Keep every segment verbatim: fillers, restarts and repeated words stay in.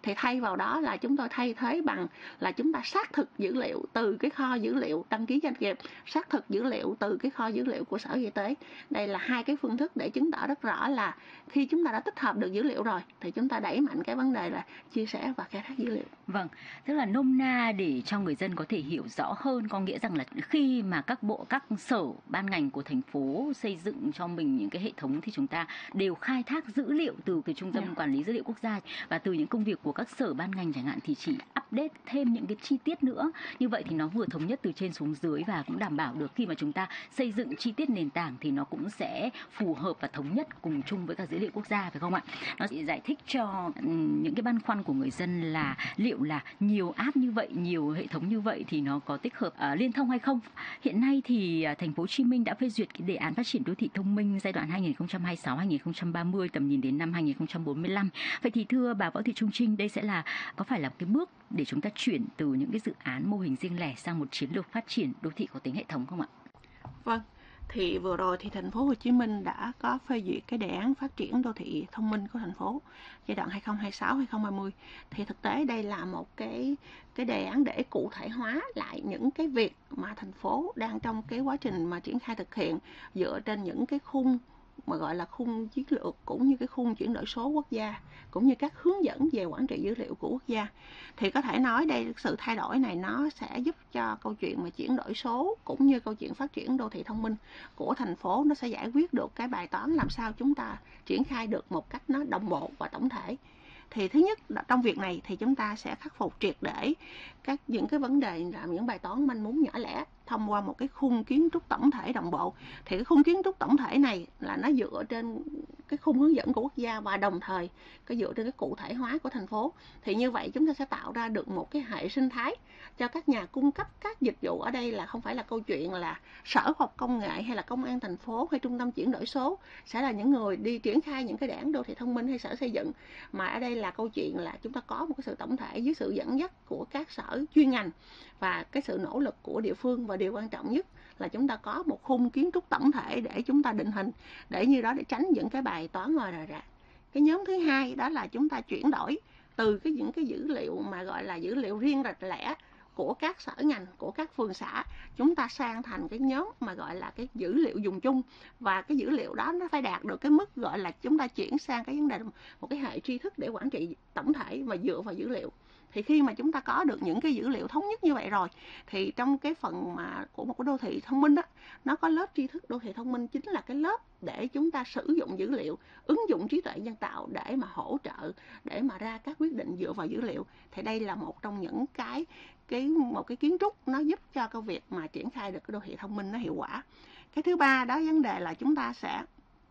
Thì thay vào đó là chúng tôi thay thế bằng là chúng ta xác thực dữ liệu từ cái kho dữ liệu đăng ký doanh nghiệp, xác thực dữ liệu từ cái kho dữ liệu của Sở Y tế. Đây là hai cái phương thức để chứng tỏ rất rõ là khi chúng ta đã tích hợp được dữ liệu rồi thì chúng ta đẩy mạnh cái vấn đề là chia sẻ và khai thác dữ liệu. Vâng, tức là nôm na để cho người dân có thể hiểu rõ hơn, có nghĩa rằng là khi mà các bộ, các sở, ban ngành của thành phố xây dựng cho mình những cái hệ thống thì chúng ta đều khai thác dữ liệu từ cái Trung tâm yeah. Quản lý Dữ liệu Quốc gia, và từ những công việc của các sở ban ngành chẳng hạn thì chỉ update thêm những cái chi tiết nữa. Như vậy thì nó vừa thống nhất từ trên xuống dưới và cũng đảm bảo được khi mà chúng ta xây dựng chi tiết nền tảng thì nó cũng sẽ phù hợp và thống nhất cùng chung với cả dữ liệu quốc gia, phải không ạ? Nó sẽ giải thích cho những cái băn khoăn của người dân là liệu là nhiều app như vậy, nhiều hệ thống như vậy thì nó có tích hợp uh, liên thông hay không. Hiện nay thì uh, thành phố Hồ Chí Minh đã phê duyệt cái đề án phát triển đô thị thông minh giai đoạn hai nghìn không trăm hai mươi sáu đến hai nghìn không trăm ba mươi, tầm nhìn đến năm hai nghìn không trăm bốn mươi lăm. Vậy thì thưa bà Võ Thị Trung Trinh, đây sẽ là có phải là cái bước để chúng ta chuyển từ những cái dự án mô hình riêng lẻ sang một chiến lược phát triển đô thị có tính hệ thống không ạ? Vâng. Thì vừa rồi thì thành phố Hồ Chí Minh đã có phê duyệt cái đề án phát triển đô thị thông minh của thành phố giai đoạn hai nghìn không trăm hai mươi sáu đến hai nghìn không trăm ba mươi. Thì thực tế đây là một cái cái đề án để cụ thể hóa lại những cái việc mà thành phố đang trong cái quá trình mà triển khai thực hiện dựa trên những cái khung mà gọi là khung chiến lược cũng như cái khung chuyển đổi số quốc gia, cũng như các hướng dẫn về quản trị dữ liệu của quốc gia. Thì có thể nói đây sự thay đổi này nó sẽ giúp cho câu chuyện mà chuyển đổi số cũng như câu chuyện phát triển đô thị thông minh của thành phố nó sẽ giải quyết được cái bài toán làm sao chúng ta triển khai được một cách nó đồng bộ và tổng thể. Thì thứ nhất trong việc này thì chúng ta sẽ khắc phục triệt để các những cái vấn đề là những bài toán manh mún nhỏ lẻ thông qua một cái khung kiến trúc tổng thể đồng bộ. Thì cái khung kiến trúc tổng thể này là nó dựa trên cái khung hướng dẫn của quốc gia và đồng thời cái dựa trên cái cụ thể hóa của thành phố. Thì như vậy chúng ta sẽ tạo ra được một cái hệ sinh thái cho các nhà cung cấp các dịch vụ. Ở đây là không phải là câu chuyện là Sở Khoa học Công nghệ hay là Công an thành phố hay Trung tâm chuyển đổi số sẽ là những người đi triển khai những cái đề án đô thị thông minh hay Sở Xây dựng, mà ở đây là câu chuyện là chúng ta có một cái sự tổng thể dưới sự dẫn dắt của các sở chuyên ngành và cái sự nỗ lực của địa phương. Và điều quan trọng nhất là chúng ta có một khung kiến trúc tổng thể để chúng ta định hình, để như đó để tránh những cái bài toán ngoài rời rạc. Cái nhóm thứ hai đó là chúng ta chuyển đổi từ cái những cái dữ liệu mà gọi là dữ liệu riêng rạch lẻ của các sở ngành, của các phường xã, chúng ta sang thành cái nhóm mà gọi là cái dữ liệu dùng chung. Và cái dữ liệu đó nó phải đạt được cái mức gọi là chúng ta chuyển sang cái vấn đề một cái hệ tri thức để quản trị tổng thể và dựa vào dữ liệu. Thì khi mà chúng ta có được những cái dữ liệu thống nhất như vậy rồi thì trong cái phần mà của một cái đô thị thông minh đó, nó có lớp tri thức đô thị thông minh chính là cái lớp để chúng ta sử dụng dữ liệu, ứng dụng trí tuệ nhân tạo để mà hỗ trợ, để mà ra các quyết định dựa vào dữ liệu. Thì đây là một trong những cái cái một cái kiến trúc nó giúp cho cái việc mà triển khai được cái đô thị thông minh nó hiệu quả. Cái thứ ba đó vấn đề là chúng ta sẽ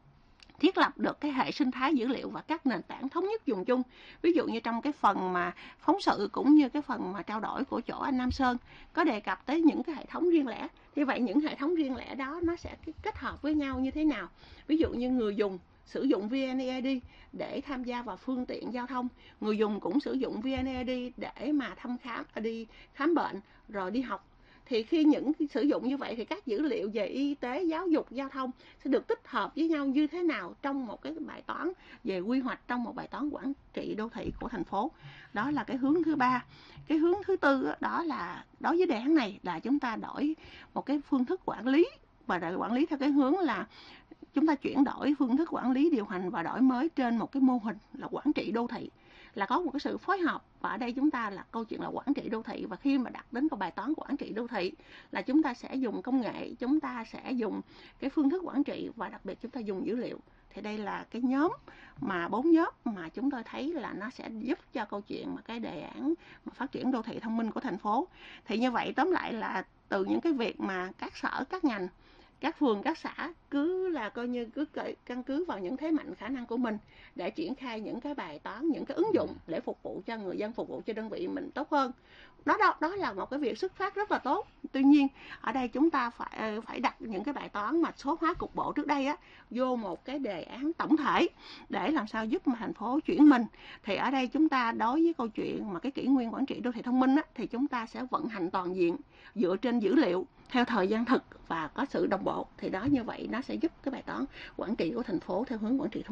thiết lập được cái hệ sinh thái dữ liệu và các nền tảng thống nhất dùng chung. Ví dụ như trong cái phần mà phóng sự cũng như cái phần mà trao đổi của chỗ anh Nam Sơn có đề cập tới những cái hệ thống riêng lẻ. Như vậy những hệ thống riêng lẻ đó nó sẽ kết hợp với nhau như thế nào? Ví dụ như người dùng sử dụng vê en e i đê để tham gia vào phương tiện giao thông, người dùng cũng sử dụng vê en e i đê để mà thăm khám, đi khám bệnh rồi đi học. Thì khi những sử dụng như vậy thì các dữ liệu về y tế, giáo dục, giao thông sẽ được tích hợp với nhau như thế nào trong một cái bài toán về quy hoạch, trong một bài toán quản trị đô thị của thành phố. Đó là cái hướng thứ ba. Cái hướng thứ tư đó là đối với đề án này là chúng ta đổi một cái phương thức quản lý, và quản lý theo cái hướng là chúng ta chuyển đổi phương thức quản lý điều hành và đổi mới trên một cái mô hình là quản trị đô thị, là có một cái sự phối hợp. Và ở đây chúng ta là câu chuyện là quản trị đô thị, và khi mà đặt đến cái bài toán quản trị đô thị là chúng ta sẽ dùng công nghệ, chúng ta sẽ dùng cái phương thức quản trị và đặc biệt chúng ta dùng dữ liệu. Thì đây là cái nhóm mà bốn nhóm mà chúng tôi thấy là nó sẽ giúp cho câu chuyện mà cái đề án mà phát triển đô thị thông minh của thành phố. Thì như vậy tóm lại là từ những cái việc mà các sở, các ngành, các phường, các xã cứ là coi như cứ căn cứ vào những thế mạnh khả năng của mình để triển khai những cái bài toán, những cái ứng dụng để phục vụ cho người dân, phục vụ cho đơn vị mình tốt hơn. Đó đó, đó là một cái việc xuất phát rất là tốt. Tuy nhiên ở đây chúng ta phải phải đặt những cái bài toán mà số hóa cục bộ trước đây á vô một cái đề án tổng thể để làm sao giúp mà thành phố chuyển mình. Thì ở đây chúng ta đối với câu chuyện mà cái kỷ nguyên quản trị đô thị thông minh á, thì chúng ta sẽ vận hành toàn diện dựa trên dữ liệu theo thời gian thực và có sự đồng bộ. Thì đó, như vậy nó sẽ giúp cái bài toán quản trị của thành phố theo hướng quản trị thông minh.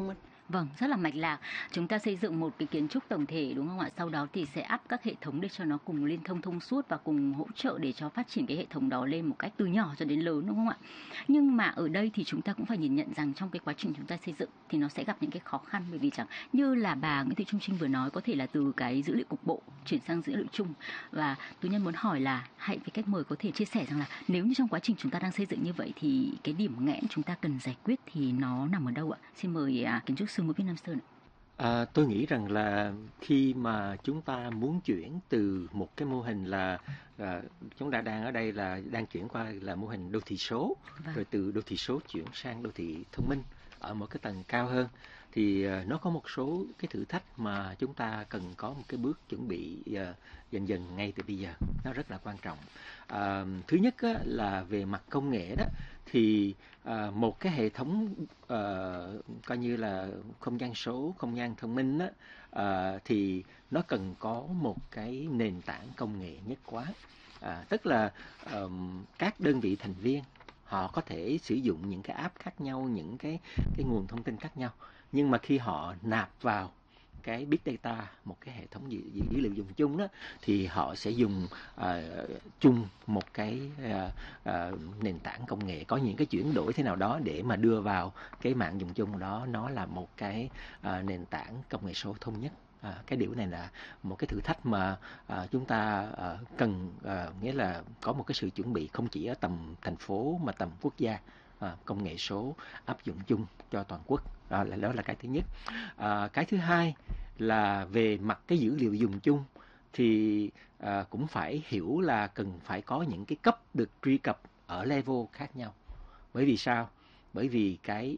Vâng, rất là mạch lạc. Chúng ta xây dựng một cái kiến trúc tổng thể đúng không ạ? Sau đó thì sẽ ắp các hệ thống để cho nó cùng liên thông thông suốt và cùng hỗ trợ để cho phát triển cái hệ thống đó lên một cách từ nhỏ cho đến lớn đúng không ạ? Nhưng mà ở đây thì chúng ta cũng phải nhìn nhận rằng trong cái quá trình chúng ta xây dựng thì nó sẽ gặp những cái khó khăn, bởi vì chẳng như là bà Nguyễn Thị Trung Trinh vừa nói, có thể là từ cái dữ liệu cục bộ chuyển sang dữ liệu chung. Và Tú Nhân muốn hỏi là hãy với khách mời có thể chia sẻ rằng là nếu như trong quá trình chúng ta đang xây dựng như vậy thì cái điểm nghẽn chúng ta cần giải quyết thì nó nằm ở đâu ạ? Xin mời à, kiến trúc sư Ngô Viết Nam Sơn ạ. À, tôi nghĩ rằng là khi mà chúng ta muốn chuyển từ một cái mô hình là, là chúng ta đang ở đây là đang chuyển qua là mô hình đô thị số, Vâng. rồi từ đô thị số chuyển sang đô thị thông minh ở một cái tầng cao hơn, thì uh, nó có một số cái thử thách mà chúng ta cần có một cái bước chuẩn bị uh, dần dần ngay từ bây giờ, nó rất là quan trọng. Uh, thứ nhất á, là về mặt công nghệ đó, thì uh, một cái hệ thống uh, coi như là không gian số, không gian thông minh á, uh, thì nó cần có một cái nền tảng công nghệ nhất quán. À, tức là um, các đơn vị thành viên họ có thể sử dụng những cái app khác nhau, những cái cái nguồn thông tin khác nhau, nhưng mà khi họ nạp vào cái big data, một cái hệ thống dữ, dữ liệu dùng chung đó, thì họ sẽ dùng uh, chung một cái uh, uh, nền tảng công nghệ, có những cái chuyển đổi thế nào đó để mà đưa vào cái mạng dùng chung đó, nó là một cái uh, nền tảng công nghệ số thông nhất. À, cái điều này là một cái thử thách mà à, chúng ta à, cần à, nghĩa là có một cái sự chuẩn bị không chỉ ở tầm thành phố mà tầm quốc gia. À, công nghệ số áp dụng chung cho toàn quốc, đó là đó là cái thứ nhất. À, cái thứ hai là về mặt cái dữ liệu dùng chung thì à, cũng phải hiểu là cần phải có những cái cấp được truy cập ở level khác nhau. Bởi vì sao? Bởi vì cái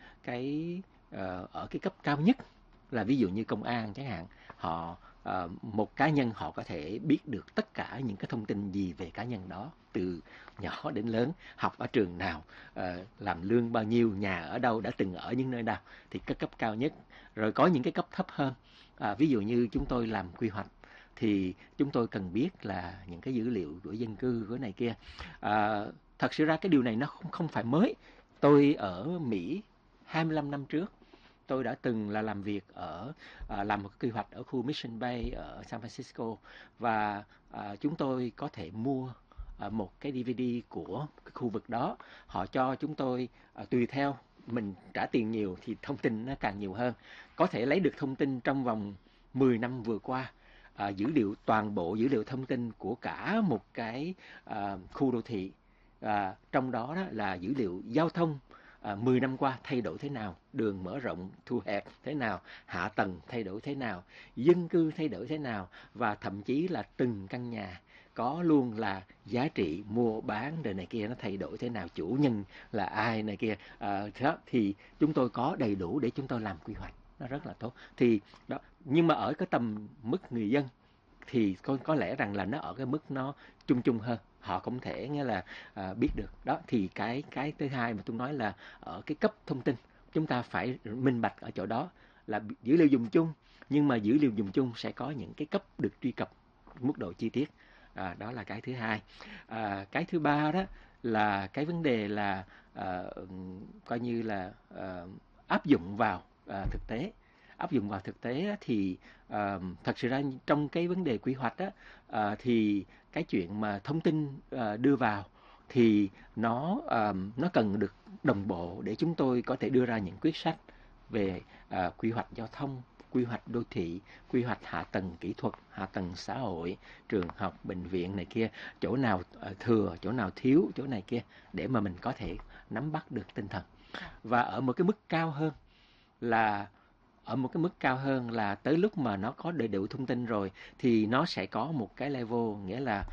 cái uh, ở cái cấp cao nhất là ví dụ như công an chẳng hạn, họ uh, một cá nhân họ có thể biết được tất cả những cái thông tin gì về cá nhân đó, từ nhỏ đến lớn, học ở trường nào, uh, làm lương bao nhiêu, nhà ở đâu, đã từng ở những nơi nào, thì cái cấp cao nhất. Rồi có những cái cấp thấp hơn, uh, ví dụ như chúng tôi làm quy hoạch thì chúng tôi cần biết là những cái dữ liệu của dân cư của này kia. Uh, thật sự ra cái điều này nó không không phải mới. Tôi ở Mỹ hai mươi lăm năm trước, tôi đã từng là làm việc ở à, làm một quy hoạch ở khu Mission Bay ở San Francisco, và à, chúng tôi có thể mua à, một cái đê vê đê của cái khu vực đó. Họ cho chúng tôi à, tùy theo mình trả tiền nhiều thì thông tin nó càng nhiều hơn, có thể lấy được thông tin trong vòng mười năm vừa qua. À, dữ liệu toàn bộ dữ liệu thông tin của cả một cái à, khu đô thị, à, trong đó, đó là dữ liệu giao thông. À, mười năm qua thay đổi thế nào, đường mở rộng, thu hẹp thế nào, hạ tầng thay đổi thế nào, dân cư thay đổi thế nào, và thậm chí là từng căn nhà có luôn là giá trị mua bán rồi này kia nó thay đổi thế nào, chủ nhân là ai này kia. À, đó, thì chúng tôi có đầy đủ để chúng tôi làm quy hoạch, nó rất là tốt. Thì đó, nhưng mà ở cái tầm mức người dân thì có, có lẽ rằng là nó ở cái mức nó chung chung hơn, họ không thể nghĩa là à, biết được. Đó thì cái cái thứ hai mà tôi nói là ở cái cấp thông tin chúng ta phải minh bạch ở chỗ đó, là dữ liệu dùng chung, nhưng mà dữ liệu dùng chung sẽ có những cái cấp được truy cập mức độ chi tiết. À, đó là cái thứ hai. À, cái thứ ba đó là cái vấn đề là à, coi như là à, áp dụng vào à, thực tế. Áp dụng vào thực tế thì uh, thật sự ra trong cái vấn đề quy hoạch á, uh, thì cái chuyện mà thông tin uh, đưa vào thì nó uh, nó cần được đồng bộ để chúng tôi có thể đưa ra những quyết sách về uh, quy hoạch giao thông, quy hoạch đô thị, quy hoạch hạ tầng kỹ thuật, hạ tầng xã hội, trường học, bệnh viện này kia, chỗ nào uh, thừa, chỗ nào thiếu, chỗ này kia, để mà mình có thể nắm bắt được tinh thần. Và ở một cái mức cao hơn là ở một cái mức cao hơn là tới lúc mà nó có đầy đủ thông tin rồi thì nó sẽ có một cái level, nghĩa là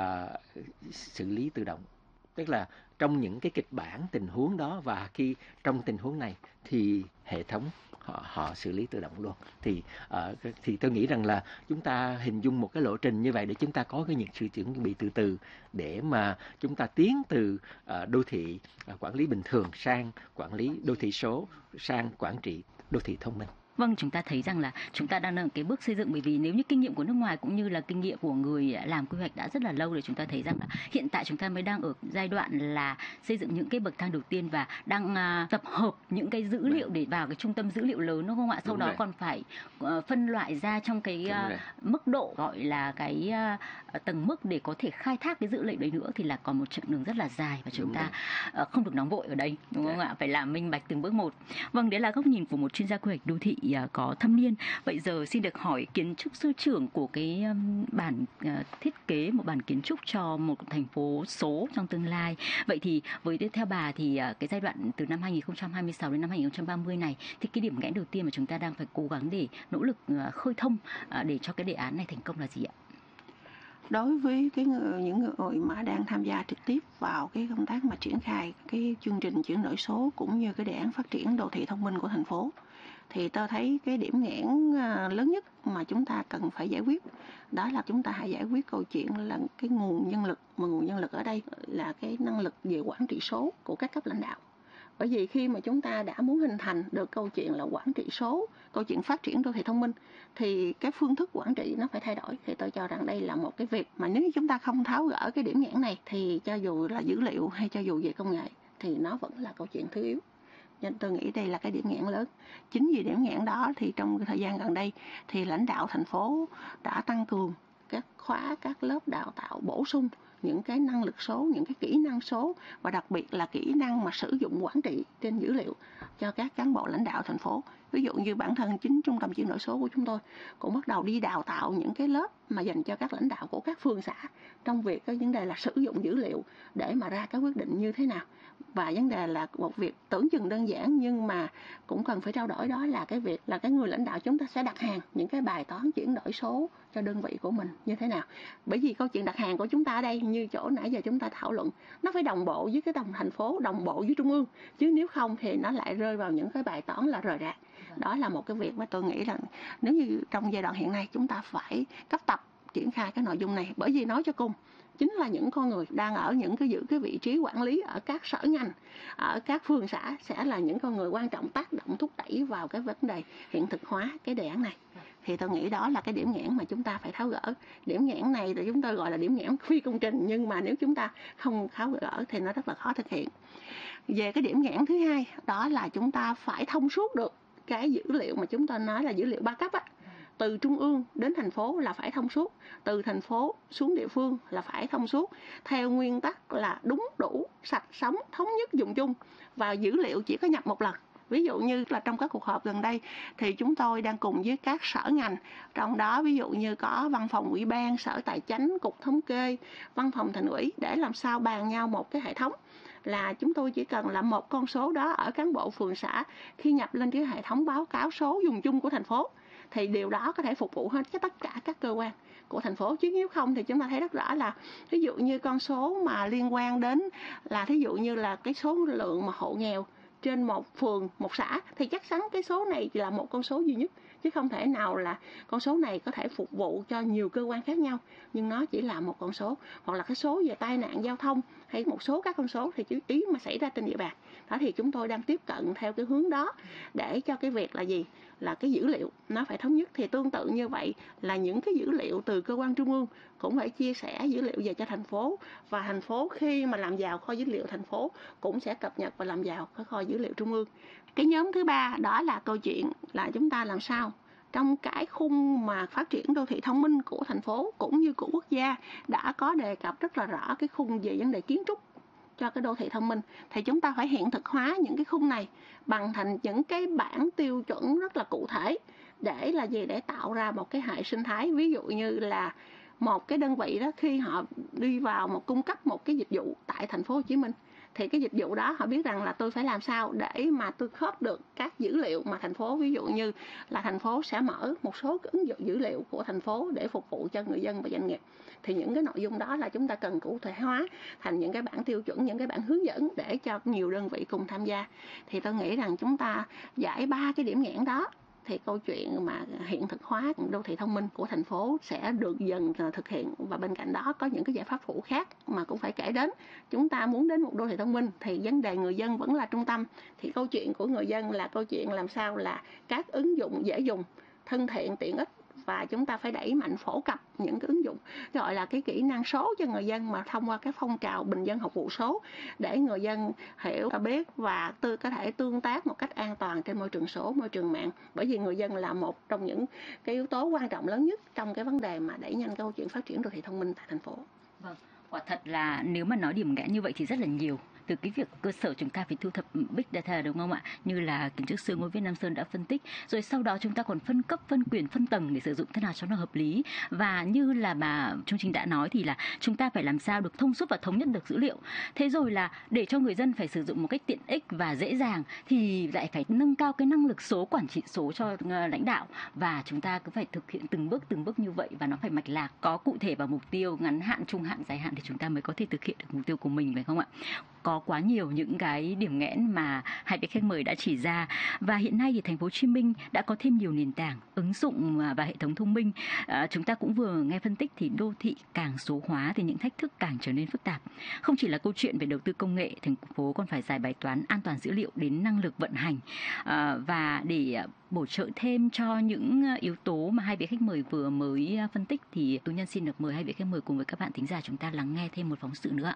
uh, xử lý tự động. Tức là trong những cái kịch bản tình huống đó, và khi trong tình huống này thì hệ thống họ, họ xử lý tự động luôn. Thì uh, thì tôi nghĩ rằng là chúng ta hình dung một cái lộ trình như vậy để chúng ta có cái những sự chuẩn bị từ từ, để mà chúng ta tiến từ uh, đô thị uh, quản lý bình thường sang quản lý đô thị số, sang quản trị đô thị thông minh. Vâng, chúng ta thấy rằng là chúng ta đang ở cái bước xây dựng, bởi vì nếu như kinh nghiệm của nước ngoài cũng như là kinh nghiệm của người làm quy hoạch đã rất là lâu, thì chúng ta thấy rằng là hiện tại chúng ta mới đang ở giai đoạn là xây dựng những cái bậc thang đầu tiên và đang uh, tập hợp những cái dữ liệu để vào cái trung tâm dữ liệu lớn, đúng không ạ? Sau Đúng đó rồi. còn phải uh, phân loại ra trong cái uh, mức độ gọi là cái uh, tầng mức để có thể khai thác cái dữ liệu đấy nữa, thì là còn một chặng đường rất là dài và chúng đúng ta uh, không được nóng vội ở đây, đúng không ạ? Phải làm minh bạch từng bước một. Vâng, đấy là góc nhìn của một chuyên gia quy hoạch đô thị uh, có thâm niên. Vậy giờ xin được hỏi kiến trúc sư trưởng của cái um, bản uh, thiết kế một bản kiến trúc cho một thành phố số trong tương lai. Vậy thì với theo bà thì uh, cái giai đoạn từ năm hai nghìn không trăm hai mươi sáu đến năm hai nghìn không trăm ba mươi này, thì cái điểm nghẽn đầu tiên mà chúng ta đang phải cố gắng để nỗ lực uh, khơi thông uh, để cho cái đề án này thành công là gì ạ? Đối với cái người, những người mà đang tham gia trực tiếp vào cái công tác mà triển khai cái chương trình chuyển đổi số cũng như cái đề án phát triển đô thị thông minh của thành phố, thì tôi thấy cái điểm nghẽn lớn nhất mà chúng ta cần phải giải quyết đó là chúng ta hãy giải quyết câu chuyện là cái nguồn nhân lực, mà nguồn nhân lực ở đây là cái năng lực về quản trị số của các cấp lãnh đạo. Bởi vì khi mà chúng ta đã muốn hình thành được câu chuyện là quản trị số, câu chuyện phát triển đô thị thông minh, thì cái phương thức quản trị nó phải thay đổi. Thì tôi cho rằng đây là một cái việc mà nếu chúng ta không tháo gỡ cái điểm nghẽn này, thì cho dù là dữ liệu hay cho dù về công nghệ thì nó vẫn là câu chuyện thứ yếu. Nên tôi nghĩ đây là cái điểm nghẽn lớn. Chính vì điểm nghẽn đó thì trong thời gian gần đây thì lãnh đạo thành phố đã tăng cường các khóa, các lớp đào tạo bổ sung những cái năng lực số, những cái kỹ năng số, và đặc biệt là kỹ năng mà sử dụng quản trị trên dữ liệu cho các cán bộ lãnh đạo thành phố. Ví dụ như bản thân chính trung tâm chuyển đổi số của chúng tôi cũng bắt đầu đi đào tạo những cái lớp mà dành cho các lãnh đạo của các phường xã trong việc cái vấn đề là sử dụng dữ liệu để mà ra các quyết định như thế nào. Và vấn đề là một việc tưởng chừng đơn giản nhưng mà cũng cần phải trao đổi, đó là cái việc là cái người lãnh đạo chúng ta sẽ đặt hàng những cái bài toán chuyển đổi số cho đơn vị của mình như thế nào. Bởi vì câu chuyện đặt hàng của chúng ta ở đây, như chỗ nãy giờ chúng ta thảo luận, nó phải đồng bộ với cái tổng thành phố, đồng bộ với trung ương, chứ nếu không thì nó lại rơi vào những cái bài toán là rời rạc. Đó là một cái việc mà tôi nghĩ rằng nếu như trong giai đoạn hiện nay chúng ta phải cấp tập triển khai cái nội dung này. Bởi vì nói cho cùng chính là những con người đang ở những cái giữ cái vị trí quản lý ở các sở ngành, ở các phường xã sẽ là những con người quan trọng tác động thúc đẩy vào cái vấn đề hiện thực hóa cái đề án này. Thì tôi nghĩ đó là cái điểm nghẽn mà chúng ta phải tháo gỡ. Điểm nghẽn này thì chúng tôi gọi là điểm nghẽn phi công trình, nhưng mà nếu chúng ta không tháo gỡ thì nó rất là khó thực hiện. Về cái điểm nghẽn thứ hai, đó là chúng ta phải thông suốt được cái dữ liệu mà chúng ta nói là dữ liệu ba cấp á. Từ trung ương đến thành phố là phải thông suốt, từ thành phố xuống địa phương là phải thông suốt, theo nguyên tắc là đúng, đủ, sạch, sống, thống nhất, dùng chung, và dữ liệu chỉ có nhập một lần. Ví dụ như là trong các cuộc họp gần đây thì chúng tôi đang cùng với các sở ngành, trong đó ví dụ như có văn phòng ủy ban, sở tài chánh, cục thống kê, văn phòng thành ủy, để làm sao bàn nhau một cái hệ thống là chúng tôi chỉ cần là một con số đó ở cán bộ phường xã khi nhập lên cái hệ thống báo cáo số dùng chung của thành phố, thì điều đó có thể phục vụ hết cho tất cả các cơ quan của thành phố. Chứ nếu không thì chúng ta thấy rất rõ là ví dụ như con số mà liên quan đến là thí dụ như là cái số lượng mà hộ nghèo trên một phường, một xã, thì chắc chắn cái số này là một con số duy nhất, chứ không thể nào là con số này có thể phục vụ cho nhiều cơ quan khác nhau, nhưng nó chỉ là một con số. Hoặc là cái số về tai nạn giao thông hay một số các con số thì chỉ ý mà xảy ra trên địa bàn. Đó thì chúng tôi đang tiếp cận theo cái hướng đó để cho cái việc là gì? Là cái dữ liệu nó phải thống nhất. Thì tương tự như vậy là những cái dữ liệu từ cơ quan trung ương cũng phải chia sẻ dữ liệu về cho thành phố, và thành phố khi mà làm giàu kho dữ liệu thành phố cũng sẽ cập nhật và làm giàu cái kho dữ liệu trung ương. Cái nhóm thứ ba đó là câu chuyện là chúng ta làm sao trong cái khung mà phát triển đô thị thông minh của thành phố cũng như của quốc gia đã có đề cập rất là rõ cái khung về vấn đề kiến trúc cho cái đô thị thông minh, thì chúng ta phải hiện thực hóa những cái khung này bằng thành những cái bảng tiêu chuẩn rất là cụ thể, để là gì? Để tạo ra một cái hệ sinh thái. Ví dụ như là một cái đơn vị đó khi họ đi vào một cung cấp một cái dịch vụ tại thành phố Hồ Chí Minh, thì cái dịch vụ đó họ biết rằng là tôi phải làm sao để mà tôi khớp được các dữ liệu mà thành phố, ví dụ như là thành phố sẽ mở một số cái ứng dụng dữ liệu của thành phố để phục vụ cho người dân và doanh nghiệp. Thì những cái nội dung đó là chúng ta cần cụ thể hóa thành những cái bản tiêu chuẩn, những cái bản hướng dẫn để cho nhiều đơn vị cùng tham gia. Thì tôi nghĩ rằng chúng ta giải ba cái điểm nghẽn đó thì câu chuyện mà hiện thực hóa đô thị thông minh của thành phố sẽ được dần thực hiện, và bên cạnh đó có những cái giải pháp phụ khác mà cũng phải kể đến. Chúng ta muốn đến một đô thị thông minh thì vấn đề người dân vẫn là trung tâm, thì câu chuyện của người dân là câu chuyện làm sao là các ứng dụng dễ dùng, thân thiện, tiện ích, và chúng ta phải đẩy mạnh phổ cập những cái ứng dụng gọi là cái kỹ năng số cho người dân, mà thông qua cái phong trào bình dân học vụ số để người dân hiểu, biết và tư có thể tương tác một cách an toàn trên môi trường số, môi trường mạng. Bởi vì người dân là một trong những cái yếu tố quan trọng lớn nhất trong cái vấn đề mà đẩy nhanh câu chuyện phát triển đô thị thông minh tại thành phố. Vâng, quả thật là nếu mà nói điểm nghẽn như vậy thì rất là nhiều. Từ cái việc cơ sở chúng ta phải thu thập big data, đúng không ạ? Như là kiến trúc sư Ngô Viết Nam Sơn đã phân tích. Rồi sau đó chúng ta còn phân cấp, phân quyền, phân tầng để sử dụng thế nào cho nó hợp lý. Và như là bà Trung Trinh đã nói thì là chúng ta phải làm sao được thông suốt và thống nhất được dữ liệu. Thế rồi là để cho người dân phải sử dụng một cách tiện ích và dễ dàng thì lại phải nâng cao cái năng lực số, quản trị số cho lãnh đạo. Và chúng ta cứ phải thực hiện từng bước, từng bước như vậy, và nó phải mạch lạc, có cụ thể và mục tiêu ngắn hạn, trung hạn, dài hạn thì chúng ta mới có thể thực hiện được mục tiêu của mình, phải không ạ? Có quá nhiều những cái điểm nghẽn mà hai vị khách mời đã chỉ ra, và hiện nay thì thành phố Hồ Chí Minh đã có thêm nhiều nền tảng, ứng dụng và hệ thống thông minh. À, chúng ta cũng vừa nghe phân tích thì đô thị càng số hóa thì những thách thức càng trở nên phức tạp. Không chỉ là câu chuyện về đầu tư công nghệ, thành phố còn phải giải bài toán an toàn dữ liệu đến năng lực vận hành. À, và để bổ trợ thêm cho những yếu tố mà hai vị khách mời vừa mới phân tích thì Tú Nhân xin được mời hai vị khách mời cùng với các bạn thính giả chúng ta lắng nghe thêm một phóng sự nữa.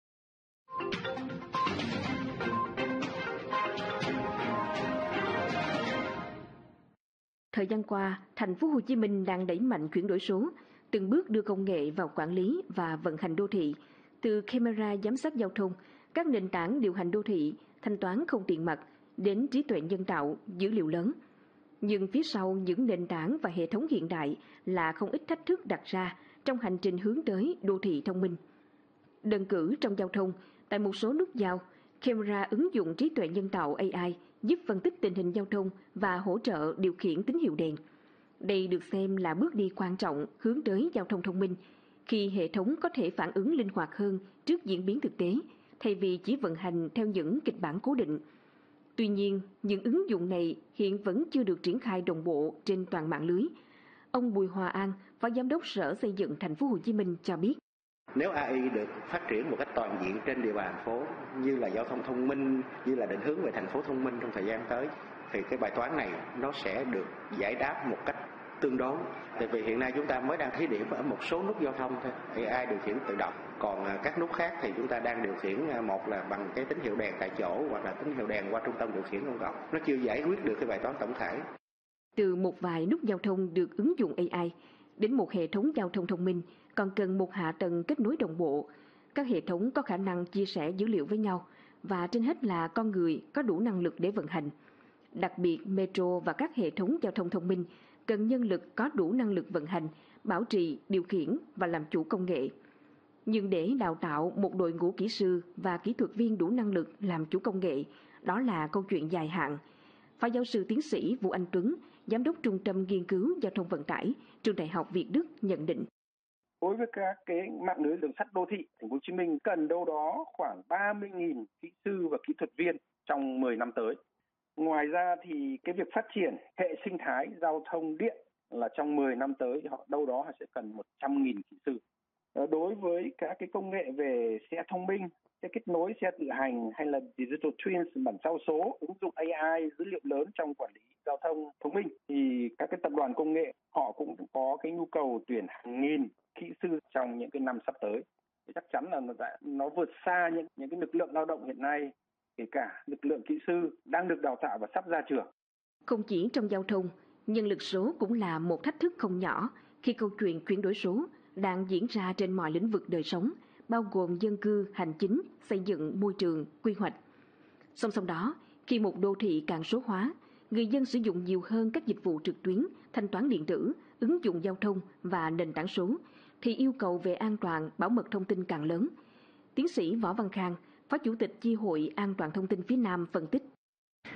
Thời gian qua, thành phố Hồ Chí Minh đang đẩy mạnh chuyển đổi số, từng bước đưa công nghệ vào quản lý và vận hành đô thị, từ camera giám sát giao thông, các nền tảng điều hành đô thị, thanh toán không tiền mặt đến trí tuệ nhân tạo, dữ liệu lớn. Nhưng phía sau những nền tảng và hệ thống hiện đại là không ít thách thức đặt ra trong hành trình hướng tới đô thị thông minh. Đơn cử trong giao thông, tại một số nút giao, camera ứng dụng trí tuệ nhân tạo A I giúp phân tích tình hình giao thông và hỗ trợ điều khiển tín hiệu đèn. Đây được xem là bước đi quan trọng hướng tới giao thông thông minh, khi hệ thống có thể phản ứng linh hoạt hơn trước diễn biến thực tế, thay vì chỉ vận hành theo những kịch bản cố định. Tuy nhiên, những ứng dụng này hiện vẫn chưa được triển khai đồng bộ trên toàn mạng lưới. Ông Bùi Hòa An, Phó Giám đốc Sở Xây dựng Thành phố Hồ Chí Minh cho biết: Nếu a i được phát triển một cách toàn diện trên địa bàn thành phố, như là giao thông thông minh, như là định hướng về thành phố thông minh trong thời gian tới, thì cái bài toán này nó sẽ được giải đáp một cách tương đối. Tại vì hiện nay chúng ta mới đang thí điểm ở một số nút giao thông thôi, a i điều khiển tự động. Còn các nút khác thì chúng ta đang điều khiển một là bằng cái tín hiệu đèn tại chỗ, hoặc là tín hiệu đèn qua trung tâm điều khiển công cộng. Nó chưa giải quyết được cái bài toán tổng thể. Từ một vài nút giao thông được ứng dụng a i đến một hệ thống giao thông thông minh còn cần một hạ tầng kết nối đồng bộ, các hệ thống có khả năng chia sẻ dữ liệu với nhau, và trên hết là con người có đủ năng lực để vận hành. Đặc biệt, metro và các hệ thống giao thông thông minh cần nhân lực có đủ năng lực vận hành, bảo trì, điều khiển và làm chủ công nghệ. Nhưng để đào tạo một đội ngũ kỹ sư và kỹ thuật viên đủ năng lực làm chủ công nghệ, đó là câu chuyện dài hạn. Phó giáo sư tiến sĩ Vũ Anh Tuấn, Giám đốc Trung tâm Nghiên cứu Giao thông Vận tải, Trường Đại học Việt Đức nhận định: Đối với các cái mạng lưới đường sắt đô thị, Thành phố Hồ Chí Minh cần đâu đó khoảng ba mươi nghìn kỹ sư và kỹ thuật viên trong mười năm tới. Ngoài ra thì cái việc phát triển hệ sinh thái giao thông điện là trong mười năm tới họ đâu đó họ sẽ cần một trăm nghìn kỹ sư. Đối với các cái công nghệ về xe thông minh, xe kết nối, xe tự hành hay là digital twins, bản sao số, ứng dụng a i, dữ liệu lớn trong quản lý giao thông thông minh, thì các cái tập đoàn công nghệ họ cũng có cái nhu cầu tuyển hàng nghìn kỹ sư trong những cái năm sắp tới. Thì chắc chắn là nó, nó vượt xa những những cái lực lượng lao động hiện nay, kể cả lực lượng kỹ sư đang được đào tạo và sắp ra trường. Không chỉ trong giao thông, nhân lực số cũng là một thách thức không nhỏ khi câu chuyện chuyển đổi số đang diễn ra trên mọi lĩnh vực đời sống, bao gồm dân cư, hành chính, xây dựng, môi trường, quy hoạch. Song song đó, khi một đô thị càng số hóa, người dân sử dụng nhiều hơn các dịch vụ trực tuyến, thanh toán điện tử, ứng dụng giao thông và nền tảng số, thì yêu cầu về an toàn, bảo mật thông tin càng lớn. Tiến sĩ Võ Văn Khang, Phó Chủ tịch Chi hội An toàn thông tin phía Nam phân tích: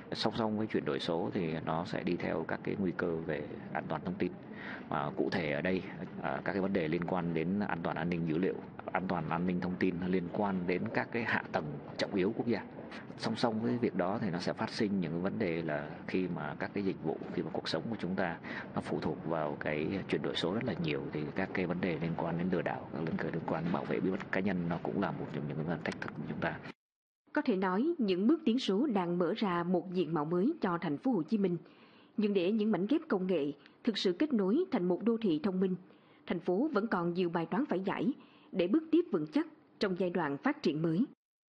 Song song với chuyển đổi số thì nó sẽ đi theo các cái nguy cơ về an toàn thông tin. Mà cụ thể ở đây các cái vấn đề liên quan đến an toàn an ninh dữ liệu, an toàn an ninh thông tin liên quan đến các cái hạ tầng trọng yếu quốc gia. Song song với việc đó thì nó sẽ phát sinh những vấn đề là khi mà các cái dịch vụ, khi mà cuộc sống của chúng ta nó phụ thuộc vào cái chuyển đổi số rất là nhiều, thì các cái vấn đề liên quan đến lừa đảo, các vấn đề liên quan đến bảo vệ bí mật cá nhân nó cũng là một trong những vấn đề thách thức của chúng ta. Có thể nói những bước tiến số đang mở ra một diện mạo mới cho thành phố Hồ Chí Minh. Nhưng để những mảnh ghép công nghệ thực sự kết nối thành một đô thị thông minh, thành phố vẫn còn nhiều bài toán phải giải để bước tiếp vững chắc trong giai đoạn phát triển mới.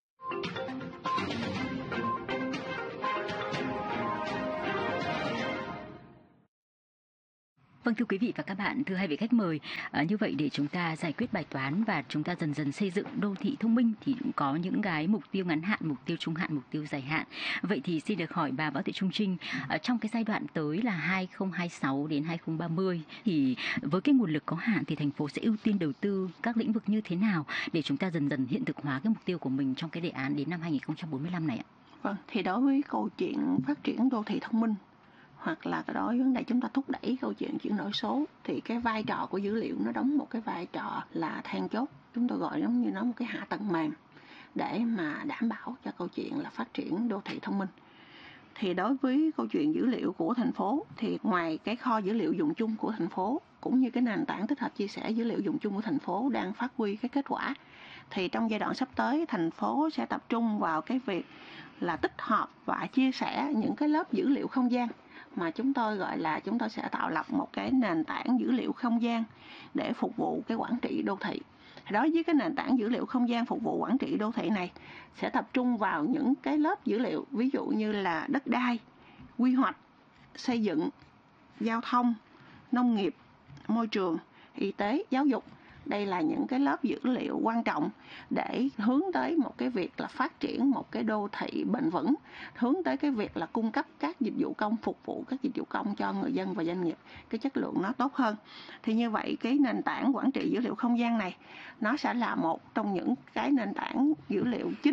Vâng, thưa quý vị và các bạn, thưa hai vị khách mời, à, như vậy để chúng ta giải quyết bài toán và chúng ta dần dần xây dựng đô thị thông minh thì cũng có những cái mục tiêu ngắn hạn, mục tiêu trung hạn, mục tiêu dài hạn. Vậy thì xin được hỏi bà Võ Thị Trung Trinh, à, trong cái giai đoạn tới là hai không hai sáu đến hai không ba mươi thì với cái nguồn lực có hạn thì thành phố sẽ ưu tiên đầu tư các lĩnh vực như thế nào để chúng ta dần dần hiện thực hóa cái mục tiêu của mình trong cái đề án đến năm hai không bốn lăm này ạ? Vâng, thì đối với câu chuyện phát triển đô thị thông minh hoặc là đối với vấn đề chúng ta thúc đẩy câu chuyện chuyển đổi số thì cái vai trò của dữ liệu nó đóng một cái vai trò là then chốt. Chúng tôi gọi giống như nó một cái hạ tầng mềm để mà đảm bảo cho câu chuyện là phát triển đô thị thông minh. Thì đối với câu chuyện dữ liệu của thành phố thì ngoài cái kho dữ liệu dùng chung của thành phố cũng như cái nền tảng tích hợp chia sẻ dữ liệu dùng chung của thành phố đang phát huy cái kết quả, thì trong giai đoạn sắp tới thành phố sẽ tập trung vào cái việc là tích hợp và chia sẻ những cái lớp dữ liệu không gian mà chúng tôi gọi là chúng tôi sẽ tạo lập một cái nền tảng dữ liệu không gian để phục vụ cái quản trị đô thị. Đối với cái nền tảng dữ liệu không gian phục vụ quản trị đô thị này sẽ tập trung vào những cái lớp dữ liệu ví dụ như là đất đai, quy hoạch, xây dựng, giao thông, nông nghiệp, môi trường, y tế, giáo dục. Đây là những cái lớp dữ liệu quan trọng để hướng tới một cái việc là phát triển một cái đô thị bền vững, hướng tới cái việc là cung cấp các dịch vụ công, phục vụ các dịch vụ công cho người dân và doanh nghiệp, cái chất lượng nó tốt hơn. Thì như vậy cái nền tảng quản trị dữ liệu không gian này nó sẽ là một trong những cái nền tảng dữ liệu chính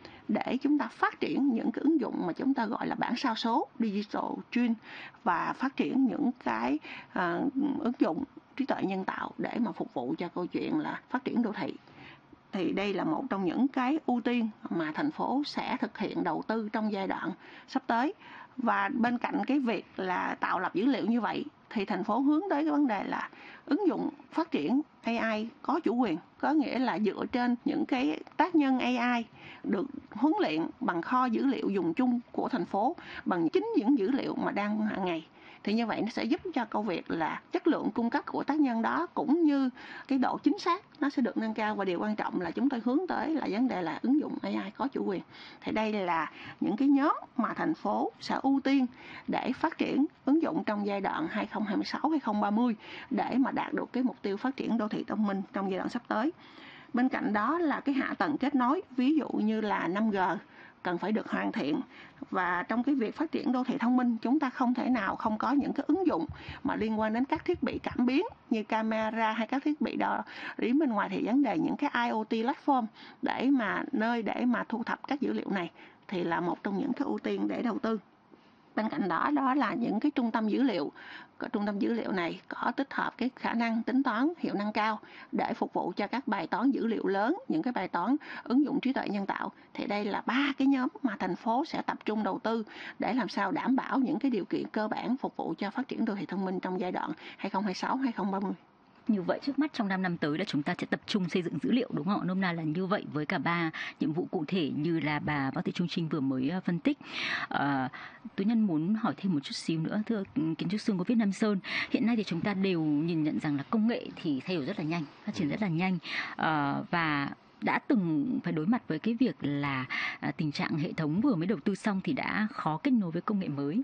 để chúng ta phát triển những cái ứng dụng mà chúng ta gọi là bản sao số, digital twin, và phát triển những cái uh, ứng dụng trí tuệ nhân tạo để mà phục vụ cho câu chuyện là phát triển đô thị. Thì đây là một trong những cái ưu tiên mà thành phố sẽ thực hiện đầu tư trong giai đoạn sắp tới. Và bên cạnh cái việc là tạo lập dữ liệu như vậy thì thành phố hướng tới cái vấn đề là ứng dụng phát triển a i có chủ quyền, có nghĩa là dựa trên những cái tác nhân a i được huấn luyện bằng kho dữ liệu dùng chung của thành phố, bằng chính những dữ liệu mà đang hàng ngày. Thì như vậy nó sẽ giúp cho câu việc là chất lượng cung cấp của tác nhân đó cũng như cái độ chính xác nó sẽ được nâng cao, và điều quan trọng là chúng tôi hướng tới là vấn đề là ứng dụng a i có chủ quyền. Thì đây là những cái nhóm mà thành phố sẽ ưu tiên để phát triển ứng dụng trong giai đoạn hai không hai sáu đến hai không ba mươi để mà đạt được cái mục tiêu phát triển đô thị thông minh trong giai đoạn sắp tới. Bên cạnh đó là cái hạ tầng kết nối, ví dụ như là năm G cần phải được hoàn thiện. Và trong cái việc phát triển đô thị thông minh, chúng ta không thể nào không có những cái ứng dụng mà liên quan đến các thiết bị cảm biến như camera hay các thiết bị đo điểm bên ngoài, thì vấn đề những cái i o tê platform để mà nơi để mà thu thập các dữ liệu này thì là một trong những cái ưu tiên để đầu tư. Bên cạnh đó, đó là những cái trung tâm dữ liệu. Trung tâm dữ liệu này có tích hợp cái khả năng tính toán hiệu năng cao để phục vụ cho các bài toán dữ liệu lớn, những cái bài toán ứng dụng trí tuệ nhân tạo. Thì đây là ba cái nhóm mà thành phố sẽ tập trung đầu tư để làm sao đảm bảo những cái điều kiện cơ bản phục vụ cho phát triển đô thị thông minh trong giai đoạn hai không hai sáu đến hai không ba mươi. Như vậy trước mắt trong năm năm tới là chúng ta sẽ tập trung xây dựng dữ liệu, đúng không ạ? Nôm na là như vậy với cả ba nhiệm vụ cụ thể như là bà Võ Thị Trung Trinh vừa mới phân tích. À, Tú Nhân muốn hỏi thêm một chút xíu nữa, thưa kiến trúc sư Ngô Viết Nam Sơn. Hiện nay thì chúng ta đều nhìn nhận rằng là công nghệ thì thay đổi rất là nhanh, phát triển rất là nhanh, à, và đã từng phải đối mặt với cái việc là à, tình trạng hệ thống vừa mới đầu tư xong thì đã khó kết nối với công nghệ mới.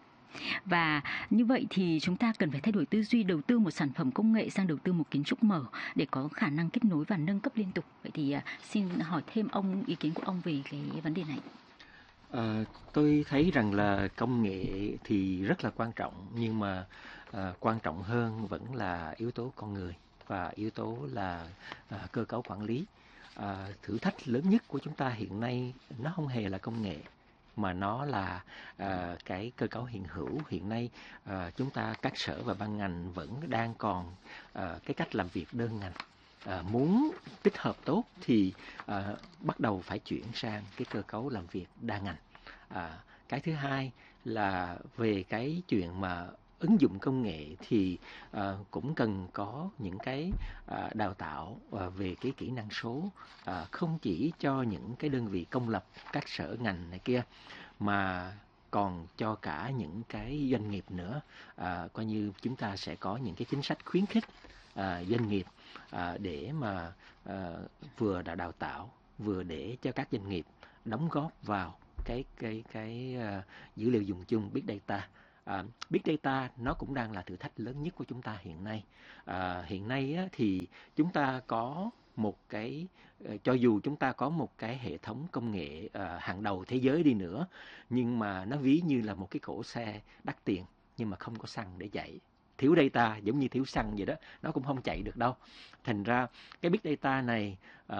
Và như vậy thì chúng ta cần phải thay đổi tư duy, đầu tư một sản phẩm công nghệ sang đầu tư một kiến trúc mở để có khả năng kết nối và nâng cấp liên tục. Vậy thì uh, xin hỏi thêm ông ý kiến của ông về cái vấn đề này. À, tôi thấy rằng là công nghệ thì rất là quan trọng, nhưng mà à, quan trọng hơn vẫn là yếu tố con người và yếu tố là à, cơ cấu quản lý. À, thử thách lớn nhất của chúng ta hiện nay nó không hề là công nghệ, mà nó là à, cái cơ cấu hiện hữu. Hiện nay à, chúng ta các sở và ban ngành vẫn đang còn à, cái cách làm việc đơn ngành. À, muốn tích hợp tốt thì à, bắt đầu phải chuyển sang cái cơ cấu làm việc đa ngành. À, cái thứ hai là về cái chuyện mà ứng dụng công nghệ thì à, cũng cần có những cái à, đào tạo à, về cái kỹ năng số, à, không chỉ cho những cái đơn vị công lập, các sở ngành này kia, mà còn cho cả những cái doanh nghiệp nữa. À, coi như chúng ta sẽ có những cái chính sách khuyến khích à, doanh nghiệp à, để mà à, vừa đã đào tạo, vừa để cho các doanh nghiệp đóng góp vào cái cái cái uh, dữ liệu dùng chung Big Data. Uh, Big Data nó cũng đang là thử thách lớn nhất của chúng ta hiện nay. Uh, hiện nay á, thì chúng ta có một cái uh, cho dù chúng ta có một cái hệ thống công nghệ uh, hàng đầu thế giới đi nữa, nhưng mà nó ví như là một cái cỗ xe đắt tiền nhưng mà không có xăng để chạy. Thiếu data giống như thiếu xăng vậy đó, nó cũng không chạy được đâu. Thành ra cái Big Data này uh,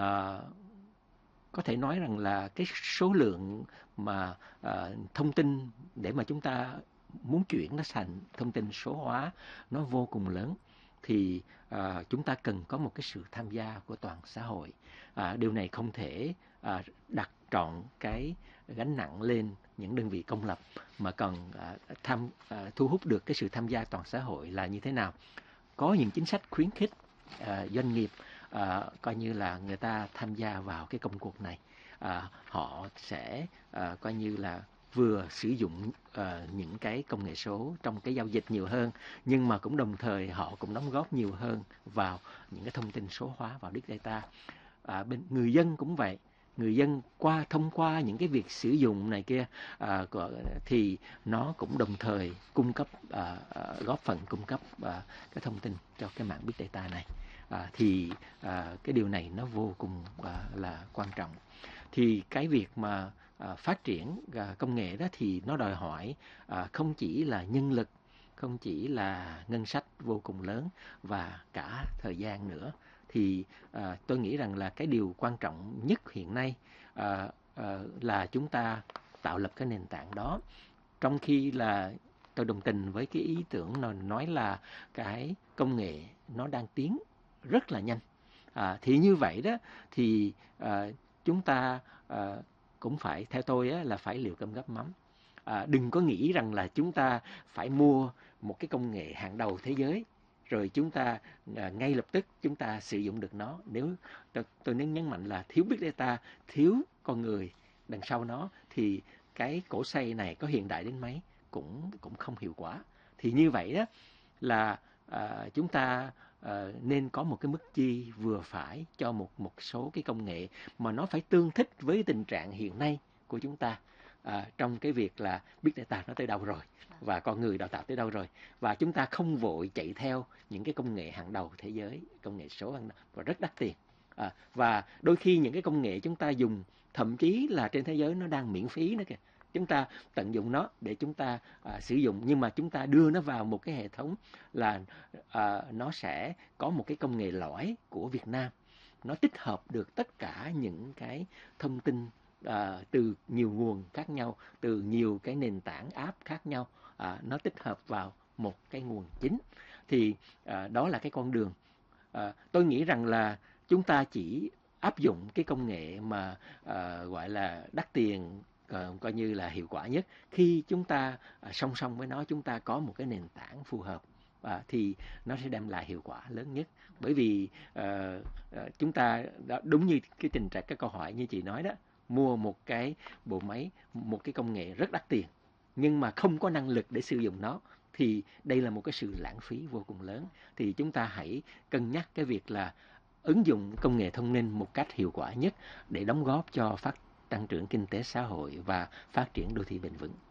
có thể nói rằng là cái số lượng mà uh, thông tin để mà chúng ta muốn chuyển nó thành thông tin số hóa nó vô cùng lớn. Thì uh, chúng ta cần có một cái sự tham gia của toàn xã hội. Uh, điều này không thể uh, đặt trọn cái gánh nặng lên những đơn vị công lập, mà cần uh, tham uh, thu hút được cái sự tham gia toàn xã hội là như thế nào? Có những chính sách khuyến khích uh, doanh nghiệp uh, coi như là người ta tham gia vào cái công cuộc này. Uh, họ sẽ uh, coi như là vừa sử dụng uh, những cái công nghệ số trong cái giao dịch nhiều hơn, nhưng mà cũng đồng thời họ cũng đóng góp nhiều hơn vào những cái thông tin số hóa, vào Big Data. Uh, bên người dân cũng vậy. Người dân qua thông qua những cái việc sử dụng này kia à, thì nó cũng đồng thời cung cấp à, góp phần cung cấp à, cái thông tin cho cái mạng Big Data này. À, thì à, cái điều này nó vô cùng à, là quan trọng. Thì cái việc mà à, phát triển à, công nghệ đó thì nó đòi hỏi à, không chỉ là nhân lực, không chỉ là ngân sách vô cùng lớn và cả thời gian nữa. Thì à, tôi nghĩ rằng là cái điều quan trọng nhất hiện nay à, à, là chúng ta tạo lập cái nền tảng đó. Trong khi là tôi đồng tình với cái ý tưởng nói là cái công nghệ nó đang tiến rất là nhanh. À, thì như vậy đó thì à, chúng ta à, cũng phải, theo tôi á, là phải liệu cơm gắp mắm. À, đừng có nghĩ rằng là chúng ta phải mua một cái công nghệ hàng đầu thế giới rồi chúng ta à, ngay lập tức chúng ta sử dụng được nó. Nếu tôi, tôi nên nhấn mạnh là thiếu Big Data, thiếu con người đằng sau nó, thì cái cỗ xe này có hiện đại đến mấy cũng cũng không hiệu quả. Thì như vậy đó là à, chúng ta à, nên có một cái mức chi vừa phải cho một một số cái công nghệ mà nó phải tương thích với tình trạng hiện nay của chúng ta. À, trong cái việc là Big Data nó tới đâu rồi và con người đào tạo tới đâu rồi, và chúng ta không vội chạy theo những cái công nghệ hàng đầu thế giới, công nghệ số hàng đầu và rất đắt tiền. À, và đôi khi những cái công nghệ chúng ta dùng thậm chí là trên thế giới nó đang miễn phí nữa kìa, chúng ta tận dụng nó để chúng ta à, sử dụng, nhưng mà chúng ta đưa nó vào một cái hệ thống là à, nó sẽ có một cái công nghệ lõi của Việt Nam, nó tích hợp được tất cả những cái thông tin À, từ nhiều nguồn khác nhau, từ nhiều cái nền tảng app khác nhau, à, nó tích hợp vào một cái nguồn chính. Thì à, đó là cái con đường. À, tôi nghĩ rằng là chúng ta chỉ áp dụng cái công nghệ mà à, gọi là đắt tiền, à, coi như là hiệu quả nhất khi chúng ta à, song song với nó chúng ta có một cái nền tảng phù hợp. À, thì nó sẽ đem lại hiệu quả lớn nhất. Bởi vì à, à, chúng ta đó, đúng như cái tình trạng, cái câu hỏi như chị nói đó, mua một cái bộ máy, một cái công nghệ rất đắt tiền nhưng mà không có năng lực để sử dụng nó, thì đây là một cái sự lãng phí vô cùng lớn. Thì chúng ta hãy cân nhắc cái việc là ứng dụng công nghệ thông minh một cách hiệu quả nhất để đóng góp cho phát tăng trưởng kinh tế xã hội và phát triển đô thị bền vững.